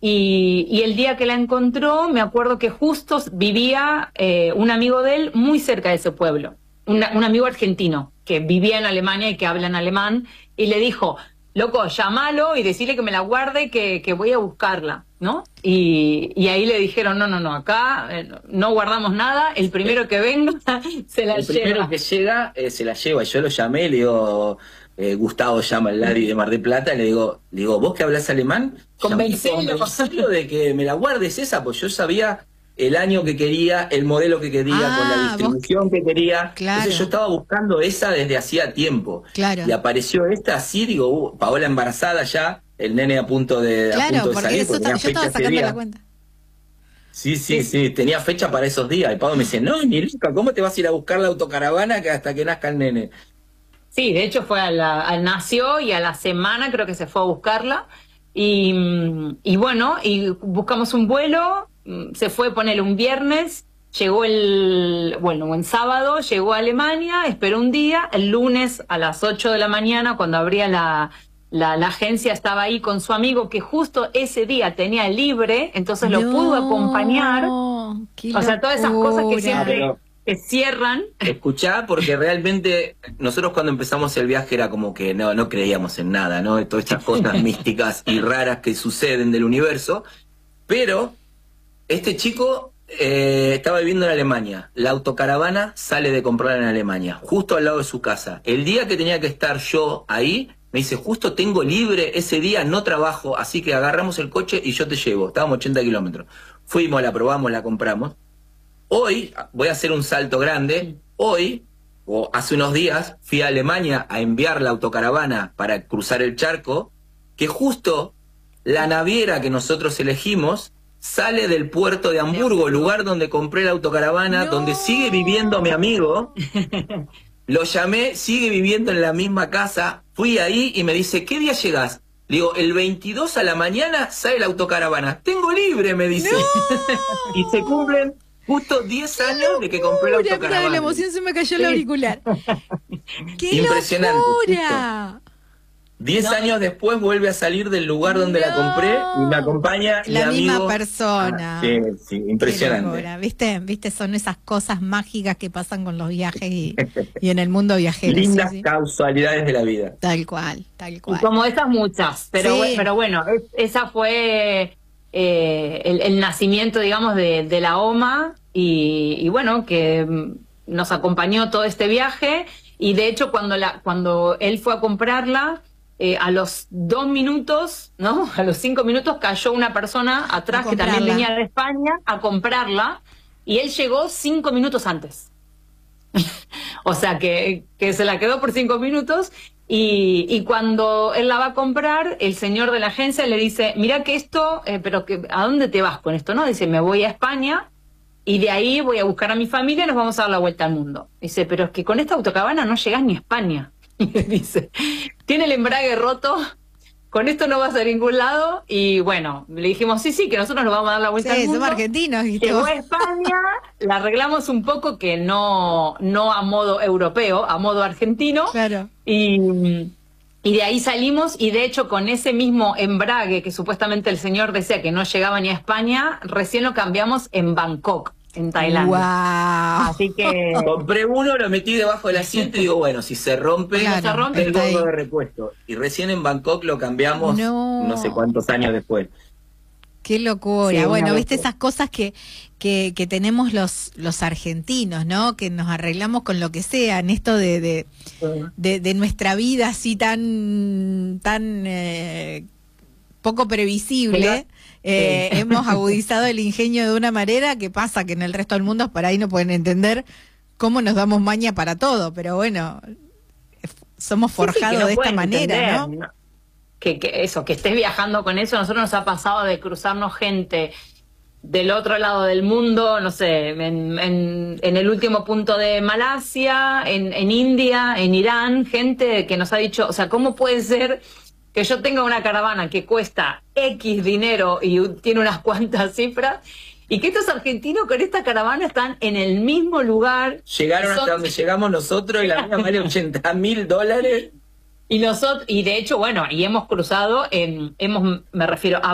y el día que la encontró, me acuerdo que justo vivía un amigo de él muy cerca de ese pueblo, un amigo argentino que vivía en Alemania y que habla en alemán, y le dijo, loco, llámalo y decirle que me la guarde, que voy a buscarla, ¿no? Y ahí le dijeron, no, acá no guardamos nada, el primero que venga se la lleva. El primero que llega se la lleva. Yo lo llamé, le digo, Gustavo llama al Lari de Mar del Plata, le digo, ¿vos que hablas alemán? Convencelo de que me la guardes esa, pues yo sabía el año que quería, el modelo que quería, con la distribución que quería. Claro. Entonces yo estaba buscando esa desde hacía tiempo. Claro. Y apareció esta, así, digo, Paola embarazada ya, el nene a punto de, claro, salir, porque tenía fecha ese día. La cuenta. Sí, tenía fecha para esos días. Y Pablo me dice, no, ni loca, ¿cómo te vas a ir a buscar la autocaravana que hasta que nazca el nene? Sí, de hecho fue nació y a la semana creo que se fue a buscarla. Y bueno, y buscamos un vuelo, se fue, ponerle un viernes, llegó en sábado, llegó a Alemania, esperó un día, el lunes a las 8 de la mañana, cuando abría la agencia, estaba ahí con su amigo que justo ese día tenía libre, entonces lo pudo acompañar. O sea, todas esas cosas que siempre que cierran. Escuchá, porque realmente nosotros cuando empezamos el viaje era como que no creíamos en nada, ¿no? De todas estas cosas místicas y raras que suceden del universo, pero este chico estaba viviendo en Alemania. La autocaravana sale de comprar en Alemania, justo al lado de su casa. El día que tenía que estar yo ahí, me dice, justo tengo libre ese día, no trabajo, así que agarramos el coche y yo te llevo. Estábamos 80 kilómetros. Fuimos, la probamos, la compramos. Hoy, voy a hacer un salto grande, hoy, o hace unos días, fui a Alemania a enviar la autocaravana para cruzar el charco, que justo la naviera que nosotros elegimos sale del puerto de Hamburgo, lugar donde compré la autocaravana, donde sigue viviendo mi amigo. Lo llamé, sigue viviendo en la misma casa, fui ahí y me dice, ¿qué día llegás? Le digo, el 22 a la mañana sale la autocaravana. Tengo libre, me dice. Y se cumplen justo 10 años de que compré la autocaravana. De la emoción se me cayó el auricular. ¡Qué impresionante, locura! 10 años después vuelve a salir del lugar donde la compré y me acompaña mi amigo. La misma persona. Sí, impresionante. ¿Viste? Son esas cosas mágicas que pasan con los viajes y en el mundo viajero. Lindas causalidades de la vida. Tal cual. Y como esas muchas, pero bueno, esa fue el nacimiento, digamos, de la OMA y bueno, que nos acompañó todo este viaje y de hecho cuando él fue a comprarla, a los 2 minutos, ¿no? A los 5 minutos cayó una persona atrás que también venía de España a comprarla y él llegó 5 minutos antes. O sea que se la quedó por 5 minutos y cuando él la va a comprar, el señor de la agencia le dice, mira que esto, pero ¿a dónde te vas con esto? ¿No? Dice, me voy a España y de ahí voy a buscar a mi familia y nos vamos a dar la vuelta al mundo. Dice, pero es que con esta autocaravana no llegás ni a España. Y le dice, tiene el embrague roto, con esto no vas a ningún lado. Y bueno, le dijimos, sí, que nosotros nos vamos a dar la vuelta al mundo. Somos argentinos. Llegó a España, la arreglamos un poco, que no a modo europeo, a modo argentino. Claro. Y de ahí salimos, y de hecho con ese mismo embrague que supuestamente el señor decía que no llegaba ni a España, recién lo cambiamos en Bangkok, en Tailandia. Wow. Así que compré uno, lo metí debajo del asiento y digo, bueno, si se rompe, el gordo de repuesto. Y recién en Bangkok lo cambiamos no sé cuántos años después. Qué locura. Sí, bueno, viste esas cosas que tenemos los argentinos, ¿no? Que nos arreglamos con lo que sea, en esto de nuestra vida así tan poco previsible. Hemos agudizado el ingenio de una manera que pasa que en el resto del mundo por ahí no pueden entender cómo nos damos maña para todo, pero bueno, somos forjados de esta manera, ¿no? Que estés viajando con eso, a nosotros nos ha pasado de cruzarnos gente del otro lado del mundo, no sé, en el último punto de Malasia, en India, en Irán, gente que nos ha dicho, o sea, ¿cómo puede ser que yo tenga una caravana que cuesta X dinero y tiene unas cuantas cifras, y que estos argentinos con esta caravana están en el mismo lugar? Llegaron hasta donde llegamos nosotros y la mía vale $80.000. Y de hecho, bueno, y hemos cruzado, me refiero a